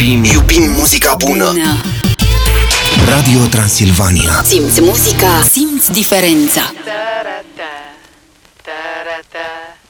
Iubim muzica bună. Radio Transilvania. Simți muzica, simți diferența. Ta-ra-ta, ta-ra-ta.